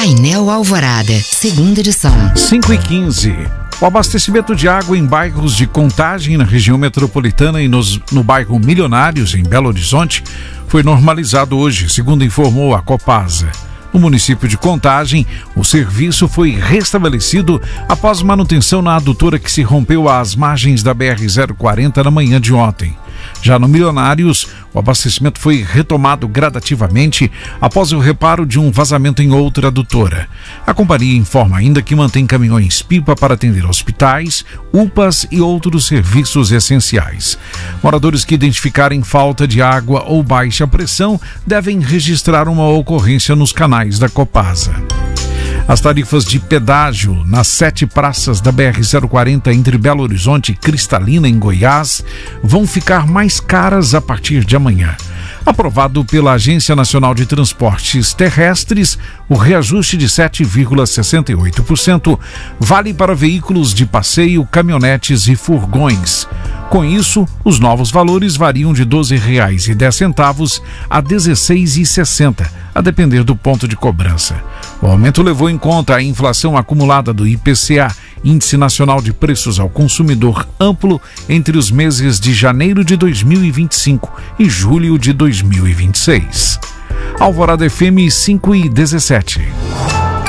Painel Alvorada, segunda edição. 5h15. O abastecimento de água em bairros de Contagem, na região metropolitana e no bairro Milionários, em Belo Horizonte, foi normalizado hoje, segundo informou a Copasa. No município de Contagem, o serviço foi restabelecido após manutenção na adutora que se rompeu às margens da BR-040 na manhã de ontem. Já no Milionários, o abastecimento foi retomado gradativamente após o reparo de um vazamento em outra adutora. A companhia informa ainda que mantém caminhões-pipa para atender hospitais, UPAs e outros serviços essenciais. Moradores que identificarem falta de água ou baixa pressão devem registrar uma ocorrência nos canais da Copasa. As tarifas de pedágio nas 7 praças da BR-040 entre Belo Horizonte e Cristalina, em Goiás, vão ficar mais caras a partir de amanhã. Aprovado pela Agência Nacional de Transportes Terrestres, o reajuste de 7,68% vale para veículos de passeio, caminhonetes e furgões. Com isso, os novos valores variam de R$ 12,10 a R$ 16,60, a depender do ponto de cobrança. O aumento levou em conta a inflação acumulada do IPCA, Índice Nacional de Preços ao Consumidor Amplo, entre os meses de janeiro de 2025 e julho de 2026. Alvorada FM 5h17.